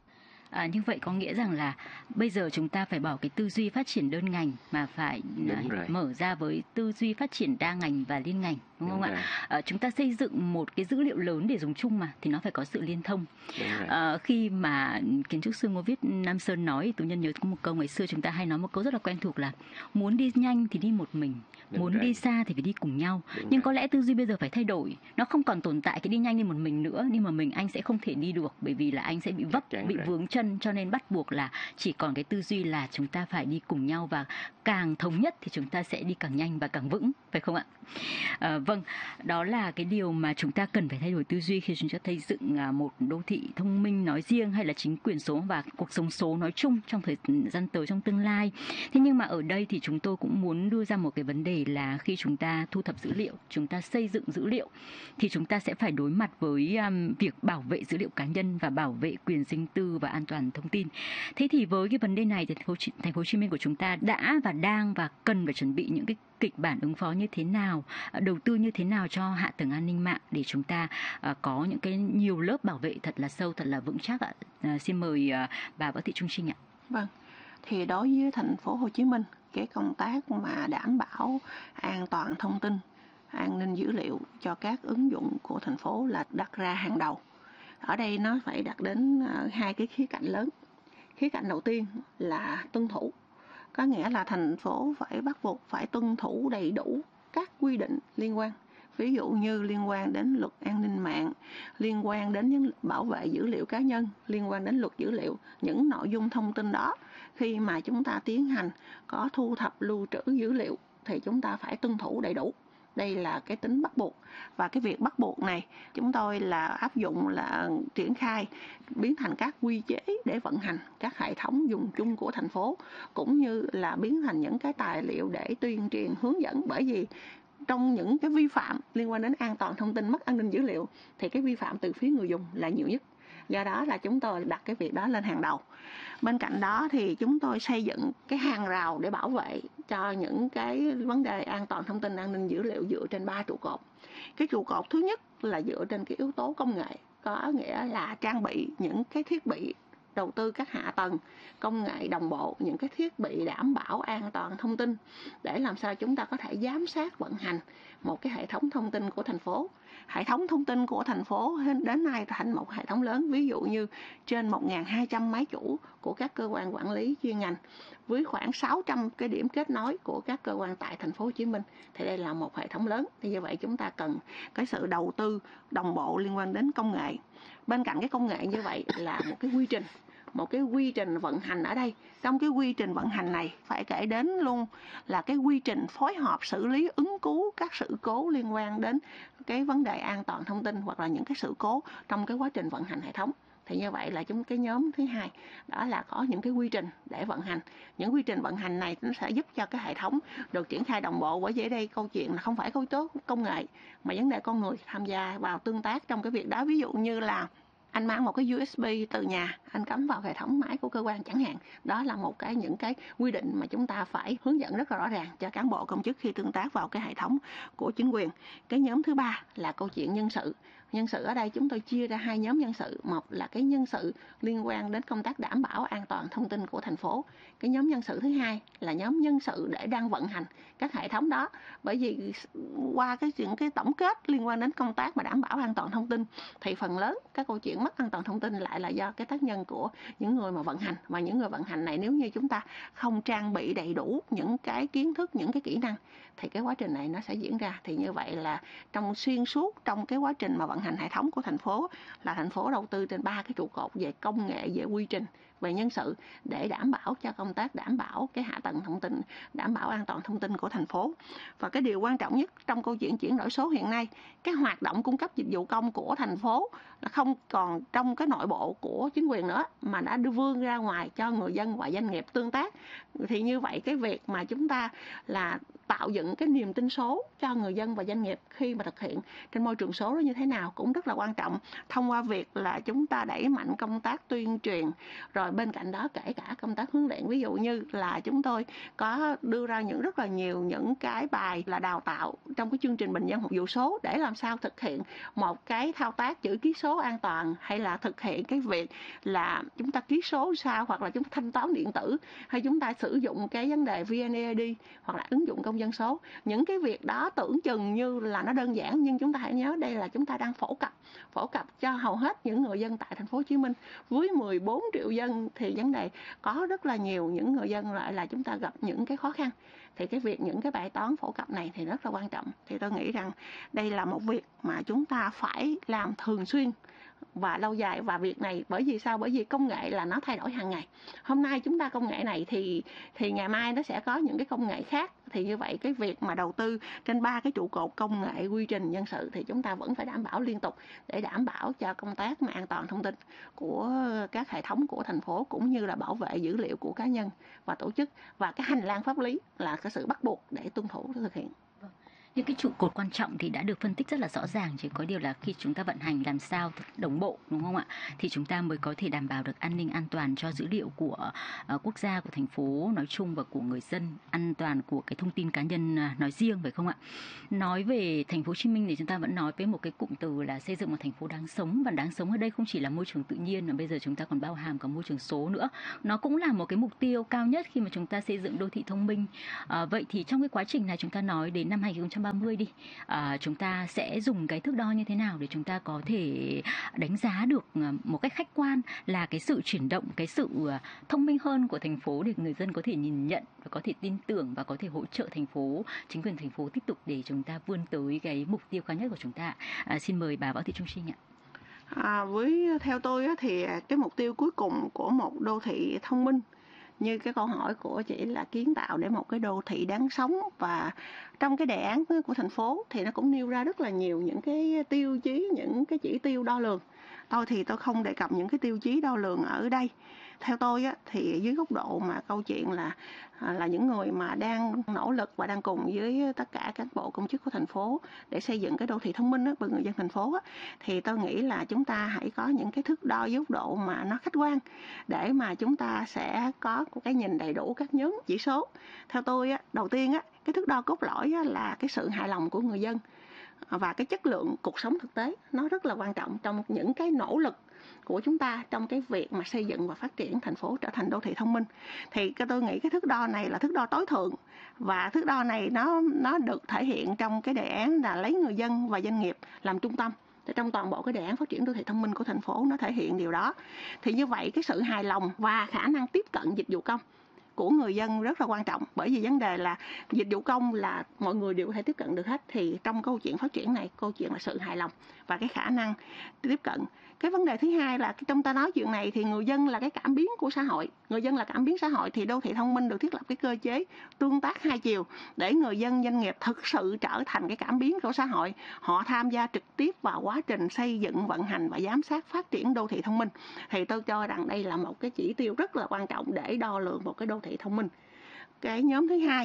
À, như vậy có nghĩa rằng là bây giờ chúng ta phải bỏ cái tư duy phát triển đơn ngành mà phải à, mở ra với tư duy phát triển đa ngành và liên ngành, đúng, đúng không rồi. ạ? À, chúng ta xây dựng một cái dữ liệu lớn để dùng chung mà thì nó phải có sự liên thông. À, khi mà kiến trúc sư Ngô Viết Nam Sơn nói, tôi nhân nhớ có một câu ngày xưa chúng ta hay nói một câu rất là quen thuộc là muốn đi nhanh thì đi một mình, đúng muốn rồi. Đi xa thì phải đi cùng nhau. Đúng nhưng rồi. Có lẽ tư duy bây giờ phải thay đổi, nó không còn tồn tại cái đi nhanh đi một mình nữa, nhưng mà mình anh sẽ không thể đi được bởi vì là anh sẽ bị vấp, bị rồi. Vướng chân, cho nên bắt buộc là chỉ còn cái tư duy là chúng ta phải đi cùng nhau, và càng thống nhất thì chúng ta sẽ đi càng nhanh và càng vững, phải không ạ? À, vâng, đó là cái điều mà chúng ta cần phải thay đổi tư duy khi chúng ta xây dựng một đô thị thông minh nói riêng, hay là chính quyền số và cuộc sống số nói chung trong thời gian tới, trong tương lai. Thế nhưng mà ở đây thì chúng tôi cũng muốn đưa ra một cái vấn đề là khi chúng ta thu thập dữ liệu, chúng ta xây dựng dữ liệu thì chúng ta sẽ phải đối mặt với um, việc bảo vệ dữ liệu cá nhân và bảo vệ quyền riêng tư và an toàn thông tin. Thế thì với cái vấn đề này thì thành phố, thành phố Hồ Chí Minh của chúng ta đã và đang và cần phải chuẩn bị những cái kịch bản ứng phó như thế nào, đầu tư như thế nào cho hạ tầng an ninh mạng để chúng ta uh, có những cái nhiều lớp bảo vệ thật là sâu, thật là vững chắc ạ. Uh, xin mời uh, bà Võ Thị Trung Trinh ạ. Vâng, thì đối với thành phố Hồ Chí Minh, cái công tác mà đảm bảo an toàn thông tin, an ninh dữ liệu cho các ứng dụng của thành phố là đặt ra hàng đầu. Ở đây nó phải đặt đến uh, hai cái khía cạnh lớn. Khía cạnh đầu tiên là tuân thủ, có nghĩa là thành phố phải bắt buộc phải tuân thủ đầy đủ các quy định liên quan. Ví dụ như liên quan đến luật an ninh mạng, liên quan đến những bảo vệ dữ liệu cá nhân, liên quan đến luật dữ liệu. Những nội dung thông tin đó khi mà chúng ta tiến hành có thu thập lưu trữ dữ liệu thì chúng ta phải tuân thủ đầy đủ. Đây là cái tính bắt buộc, và cái việc bắt buộc này chúng tôi là áp dụng là triển khai biến thành các quy chế để vận hành các hệ thống dùng chung của thành phố, cũng như là biến thành những cái tài liệu để tuyên truyền hướng dẫn. Bởi vì trong những cái vi phạm liên quan đến an toàn thông tin, mất an ninh dữ liệu thì cái vi phạm từ phía người dùng là nhiều nhất. Do đó là chúng tôi đặt cái việc đó lên hàng đầu. Bên cạnh đó thì chúng tôi xây dựng cái hàng rào để bảo vệ cho những cái vấn đề an toàn thông tin, an ninh dữ liệu dựa trên ba trụ cột. Cái trụ cột thứ nhất là dựa trên cái yếu tố công nghệ, có nghĩa là trang bị những cái thiết bị, đầu tư các hạ tầng công nghệ đồng bộ, những cái thiết bị đảm bảo an toàn thông tin để làm sao chúng ta có thể giám sát vận hành một cái hệ thống thông tin của thành phố. Hệ thống thông tin của thành phố đến nay thành một hệ thống lớn, ví dụ như trên một nghìn hai trăm máy chủ của các cơ quan quản lý chuyên ngành, với khoảng sáu trăm cái điểm kết nối của các cơ quan tại thành phố Hồ Chí Minh, thì đây là một hệ thống lớn. Thì như vậy chúng ta cần cái sự đầu tư đồng bộ liên quan đến công nghệ. Bên cạnh cái công nghệ như vậy là một cái quy trình, một cái quy trình vận hành. Ở đây trong cái quy trình vận hành này phải kể đến luôn là cái quy trình phối hợp xử lý ứng cứu các sự cố liên quan đến cái vấn đề an toàn thông tin hoặc là những cái sự cố trong cái quá trình vận hành hệ thống. Thì như vậy là chúng cái nhóm thứ hai đó là có những cái quy trình để vận hành. Những quy trình vận hành này nó sẽ giúp cho cái hệ thống được triển khai đồng bộ. Bởi vì ở đây câu chuyện là không phải câu tố công nghệ mà vấn đề con người tham gia vào tương tác trong cái việc đó. Ví dụ như là anh mang một cái u ét bê từ nhà, anh cắm vào hệ thống máy của cơ quan chẳng hạn. Đó là một cái những cái quy định mà chúng ta phải hướng dẫn rất là rõ ràng cho cán bộ công chức khi tương tác vào cái hệ thống của chính quyền. Cái nhóm thứ ba là câu chuyện nhân sự. Nhân sự ở đây chúng tôi chia ra hai nhóm nhân sự. Một là cái nhân sự liên quan đến công tác đảm bảo an toàn thông tin của thành phố. Cái nhóm nhân sự thứ hai là nhóm nhân sự để đang vận hành các hệ thống đó. Bởi vì qua cái những cái tổng kết liên quan đến công tác mà đảm bảo an toàn thông tin thì phần lớn các câu chuyện mất an toàn thông tin lại là do cái tác nhân của những người mà vận hành. Và những người vận hành này nếu như chúng ta không trang bị đầy đủ những cái kiến thức, những cái kỹ năng thì cái quá trình này nó sẽ diễn ra. Thì như vậy là trong xuyên suốt trong cái quá trình mà vận hành hệ thống của thành phố là thành phố đầu tư trên ba cái trụ cột về công nghệ, về quy trình, về nhân sự để đảm bảo cho công tác đảm bảo cái hạ tầng thông tin, đảm bảo an toàn thông tin của thành phố. Và cái điều quan trọng nhất trong câu chuyện chuyển đổi số hiện nay, cái hoạt động cung cấp dịch vụ công của thành phố là không còn trong cái nội bộ của chính quyền nữa mà đã đưa vươn ra ngoài cho người dân và doanh nghiệp tương tác. Thì như vậy cái việc mà chúng ta là tạo dựng cái niềm tin số cho người dân và doanh nghiệp khi mà thực hiện trên môi trường số đó như thế nào cũng rất là quan trọng, thông qua việc là chúng ta đẩy mạnh công tác tuyên truyền, rồi bên cạnh đó kể cả công tác huấn luyện. Ví dụ như là chúng tôi có đưa ra những rất là nhiều những cái bài là đào tạo trong cái chương trình bình dân phục vụ số để làm sao thực hiện một cái thao tác chữ ký số an toàn, hay là thực hiện cái việc là chúng ta ký số sao, hoặc là chúng ta thanh toán điện tử, hay chúng ta sử dụng cái vấn đề vê en e i đê hoặc là ứng dụng công dân số. Những cái việc đó tưởng chừng như là nó đơn giản, nhưng chúng ta hãy nhớ đây là chúng ta đang phổ cập phổ cập cho hầu hết những người dân tại thành phố Hồ Chí Minh. Với mười bốn triệu dân thì vấn đề có rất là nhiều những người dân lại là chúng ta gặp những cái khó khăn. Thì cái việc những cái bài toán phổ cập này thì rất là quan trọng. Thì tôi nghĩ rằng đây là một việc mà chúng ta phải làm thường xuyên và lâu dài. Và việc này bởi vì sao? Bởi vì công nghệ là nó thay đổi hàng ngày. Hôm nay chúng ta công nghệ này thì thì ngày mai nó sẽ có những cái công nghệ khác. Thì như vậy cái việc mà đầu tư trên ba cái trụ cột công nghệ, quy trình, nhân sự thì chúng ta vẫn phải đảm bảo liên tục để đảm bảo cho công tác mà an toàn thông tin của các hệ thống của thành phố, cũng như là bảo vệ dữ liệu của cá nhân và tổ chức, và cái hành lang pháp lý là cái sự bắt buộc để tuân thủ thực hiện. Những cái trụ cột quan trọng thì đã được phân tích rất là rõ ràng, chỉ có điều là khi chúng ta vận hành làm sao đồng bộ, đúng không ạ, thì chúng ta mới có thể đảm bảo được an ninh an toàn cho dữ liệu của uh, quốc gia, của thành phố nói chung và của người dân, an toàn của cái thông tin cá nhân uh, nói riêng, phải không ạ? Nói về thành phố Hồ Chí Minh thì chúng ta vẫn nói với một cái cụm từ là xây dựng một thành phố đáng sống, và đáng sống ở đây không chỉ là môi trường tự nhiên mà bây giờ chúng ta còn bao hàm cả môi trường số nữa. Nó cũng là một cái mục tiêu cao nhất khi mà chúng ta xây dựng đô thị thông minh. Uh, vậy thì trong cái quá trình này chúng ta nói đến năm hai nghìn không trăm ba mươi đi, à, chúng ta sẽ dùng cái thước đo như thế nào để chúng ta có thể đánh giá được một cách khách quan là cái sự chuyển động, cái sự thông minh hơn của thành phố, để người dân có thể nhìn nhận và có thể tin tưởng và có thể hỗ trợ thành phố, chính quyền thành phố tiếp tục để chúng ta vươn tới cái mục tiêu cao nhất của chúng ta. À, xin mời bà Võ Thị Trung Trinh ạ. À, với theo tôi á, thì cái mục tiêu cuối cùng của một đô thị thông minh, như cái câu hỏi của chị, là kiến tạo để một cái đô thị đáng sống. Và trong cái đề án của thành phố thì nó cũng nêu ra rất là nhiều những cái tiêu chí, những cái chỉ tiêu đo lường. Tôi thì tôi không đề cập những cái tiêu chí đo lường ở đây. Theo tôi á, thì dưới góc độ mà câu chuyện là là những người mà đang nỗ lực và đang cùng với tất cả các bộ công chức của thành phố để xây dựng cái đô thị thông minh á, với người dân thành phố á, thì tôi nghĩ là chúng ta hãy có những cái thước đo dưới góc độ mà nó khách quan, để mà chúng ta sẽ có một cái nhìn đầy đủ các nhóm chỉ số. Theo tôi á, đầu tiên á, cái thước đo cốt lõi á, là cái sự hài lòng của người dân và cái chất lượng cuộc sống thực tế. Nó rất là quan trọng trong những cái nỗ lực của chúng ta trong cái việc mà xây dựng và phát triển thành phố trở thành đô thị thông minh. Thì tôi nghĩ cái thước đo này là thước đo tối thượng, và thước đo này nó nó được thể hiện trong cái đề án là lấy người dân và doanh nghiệp làm trung tâm. Trong toàn bộ cái đề án phát triển đô thị thông minh của thành phố nó thể hiện điều đó. Thì như vậy cái sự hài lòng và khả năng tiếp cận dịch vụ công của người dân rất là quan trọng, bởi vì vấn đề là dịch vụ công là mọi người đều có thể tiếp cận được hết. Thì trong câu chuyện phát triển này, câu chuyện là sự hài lòng và cái khả năng tiếp cận. Cái vấn đề thứ hai là trong ta nói chuyện này thì người dân là cái cảm biến của xã hội. Người dân là cảm biến xã hội thì đô thị thông minh được thiết lập cái cơ chế tương tác hai chiều để người dân, doanh nghiệp thực sự trở thành cái cảm biến của xã hội. Họ tham gia trực tiếp vào quá trình xây dựng, vận hành và giám sát phát triển đô thị thông minh. Thì tôi cho rằng đây là một cái chỉ tiêu rất là quan trọng để đo lường một cái đô thị thông minh. Cái nhóm thứ hai,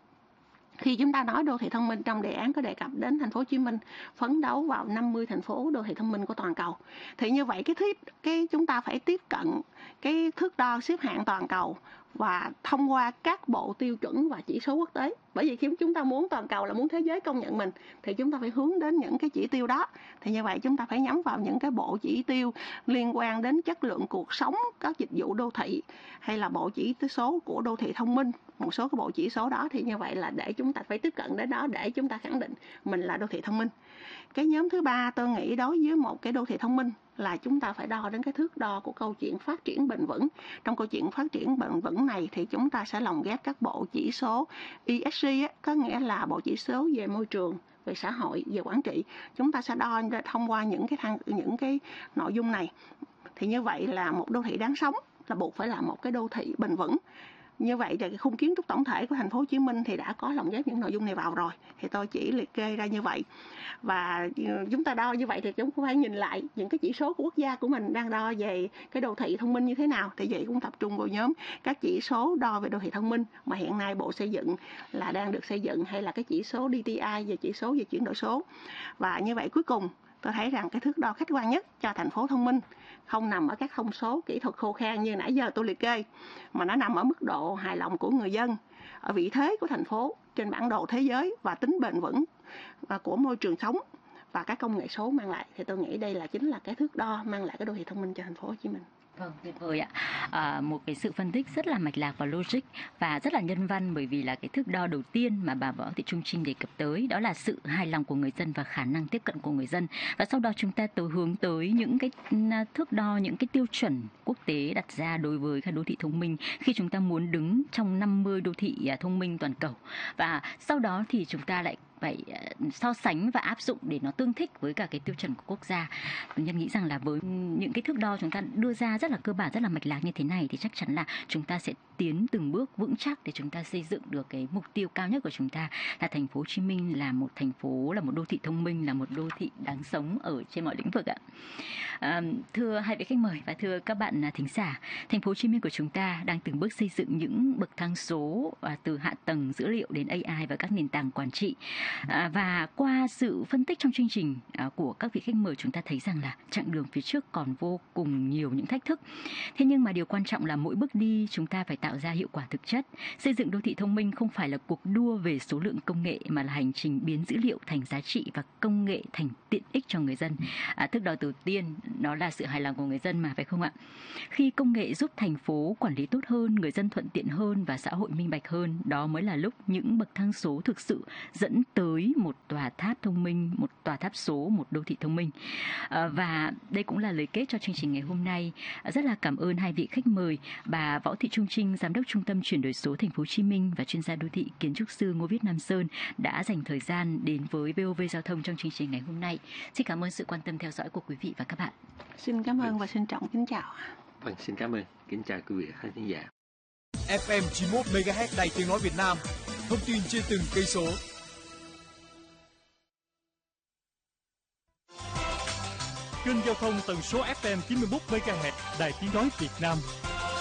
khi chúng ta nói đô thị thông minh, trong đề án có đề cập đến thành phố Hồ Chí Minh phấn đấu vào năm mươi thành phố đô thị thông minh của toàn cầu. Thì như vậy cái tiếp cái chúng ta phải tiếp cận cái thước đo xếp hạng toàn cầu và thông qua các bộ tiêu chuẩn và chỉ số quốc tế. Bởi vì khi chúng ta muốn toàn cầu là muốn thế giới công nhận mình thì chúng ta phải hướng đến những cái chỉ tiêu đó. Thì như vậy chúng ta phải nhắm vào những cái bộ chỉ tiêu liên quan đến chất lượng cuộc sống, các dịch vụ đô thị, hay là bộ chỉ số của đô thị thông minh. Một số cái bộ chỉ số đó thì như vậy là để chúng ta phải tiếp cận đến đó để chúng ta khẳng định mình là đô thị thông minh. Cái nhóm thứ ba tôi nghĩ đối với một cái đô thị thông minh là chúng ta phải đo đến cái thước đo của câu chuyện phát triển bền vững. Trong câu chuyện phát triển bền vững này thì chúng ta sẽ lồng ghép các bộ chỉ số E S G á, có nghĩa là bộ chỉ số về môi trường, về xã hội, về quản trị. Chúng ta sẽ đo thông qua những cái thang, những cái nội dung này. Thì như vậy là một đô thị đáng sống là buộc phải là một cái đô thị bền vững. Như vậy thì cái khung kiến trúc tổng thể của thành phố Hồ Chí Minh thì đã có lồng ghép những nội dung này vào rồi. Thì tôi chỉ liệt kê ra như vậy. Và chúng ta đo như vậy thì chúng cũng phải nhìn lại những cái chỉ số của quốc gia của mình đang đo về cái đô thị thông minh như thế nào. Thì vậy cũng tập trung vào nhóm các chỉ số đo về đô thị thông minh mà hiện nay Bộ Xây dựng là đang được xây dựng, hay là cái chỉ số D T I về chỉ số về chuyển đổi số. Và như vậy cuối cùng tôi thấy rằng cái thước đo khách quan nhất cho thành phố thông minh không nằm ở các thông số kỹ thuật khô khan như nãy giờ tôi liệt kê, mà nó nằm ở mức độ hài lòng của người dân, ở vị thế của thành phố trên bản đồ thế giới và tính bền vững của môi trường sống và các công nghệ số mang lại, thì tôi nghĩ đây là chính là cái thước đo mang lại cái đô thị thông minh cho thành phố Hồ Chí Minh. Vâng, tuyệt vời ạ. À, một cái sự phân tích rất là mạch lạc và logic và rất là nhân văn, bởi vì là cái thước đo đầu tiên mà bà Võ Thị Trung Trinh đề cập tới đó là sự hài lòng của người dân và khả năng tiếp cận của người dân. Và sau đó chúng ta tới hướng tới những cái thước đo, những cái tiêu chuẩn quốc tế đặt ra đối với các đô thị thông minh khi chúng ta muốn đứng trong năm mươi đô thị thông minh toàn cầu. Và sau đó thì chúng ta lại phải so sánh và áp dụng để nó tương thích với cả cái tiêu chuẩn của quốc gia. Tôi nhân nghĩ rằng là với những cái thước đo chúng ta đưa ra rất là cơ bản, rất là mạch lạc như thế này thì chắc chắn là chúng ta sẽ tiến từng bước vững chắc để chúng ta xây dựng được cái mục tiêu cao nhất của chúng ta là thành phố Hồ Chí Minh là một thành phố, là một đô thị thông minh, là một đô thị đáng sống ở trên mọi lĩnh vực ạ. À, thưa hai vị khách mời và thưa các bạn thính giả, thành phố Hồ Chí Minh của chúng ta đang từng bước xây dựng những bậc thang số à, từ hạ tầng dữ liệu đến a i và các nền tảng quản trị. À, và qua sự phân tích trong chương trình à, của các vị khách mời, chúng ta thấy rằng là chặng đường phía trước còn vô cùng nhiều những thách thức. Thế nhưng mà điều quan trọng là mỗi bước đi chúng ta phải tạo ra hiệu quả thực chất. Xây dựng đô thị thông minh không phải là cuộc đua về số lượng công nghệ mà là hành trình biến dữ liệu thành giá trị và công nghệ thành tiện ích cho người dân. À, thước đo đầu tiên đó là sự hài lòng của người dân mà, phải không ạ? Khi công nghệ giúp thành phố quản lý tốt hơn, người dân thuận tiện hơn và xã hội minh bạch hơn, đó mới là lúc những bậc thang số thực sự dẫn tới một tòa tháp thông minh, một tòa tháp số, một đô thị thông minh. À, và đây cũng là lời kết cho chương trình ngày hôm nay. À, rất là cảm ơn hai vị khách mời, bà Võ Thị Trung Trinh, Giám đốc Trung tâm Chuyển đổi số Thành phố Hồ Chí Minh và chuyên gia đô thị kiến trúc sư Ngô Viết Nam Sơn đã dành thời gian đến với vê o vê Giao thông trong chương trình ngày hôm nay. Xin cảm ơn sự quan tâm theo dõi của quý vị và các bạn. Xin cảm ơn và xin trọng kính chào. Vâng, xin cảm ơn. Kính chào quý vị khán giả. ép em chín mươi mốt mê ga héc Đài Tiếng nói Việt Nam. Thông tin trên từng cây số. Kênh giao thông tần số ép em chín mươi mốt mê ga héc Đài Tiếng nói Việt Nam.